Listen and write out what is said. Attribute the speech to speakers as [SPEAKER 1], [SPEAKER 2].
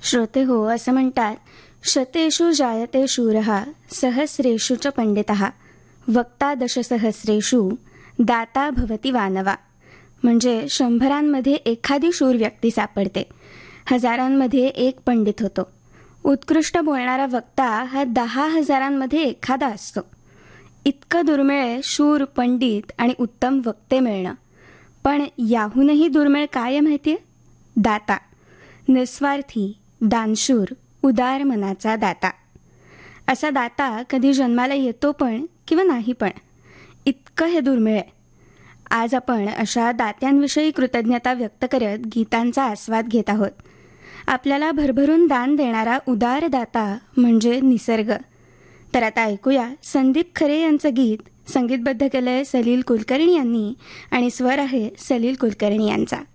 [SPEAKER 1] श्रोते हो, असं म्हणतात, शतेषु जायते शूरः सहस्रेषु च पंडितः वक्ता दशसहस्रेषु दाता भवति वानवा. म्हणजे 100 एखादी शूर व्यक्ती सापडते, हजारांमध्ये एक पंडित होतो. उत्कृष्ट बोलणारा वक्ता हा 10,000 एखादा असतो. इतकं दुर्मिळ शूर, पंडित आणि उत्तम वक्ते मिळणं. पण याहूनही दुर्मिळ काय माहितीये? दाता, निस्वार्थी, दानशूर, उदार मनाचा दाता. असा दाता कधी जन्माला येतो पण किंवा नाही पण, इतकं हे दुर्मिळ आहे. आज आपण अशा दात्यांविषयी कृतज्ञता व्यक्त करत गीतांचा आस्वाद घेत आहोत. आपल्याला भरभरून दान देणारा उदार दाता म्हणजे निसर्ग. तर आता ऐकूया संदीप खरे यांचं गीत. संगीतबद्ध केलंय सलील कुलकर्णी यांनी आणि स्वर आहे सलील कुलकर्णी यांचा.